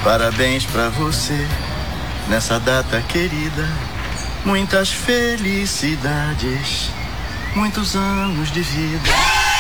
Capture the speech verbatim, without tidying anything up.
Parabéns pra você, nessa data querida. Muitas felicidades, muitos anos de vida.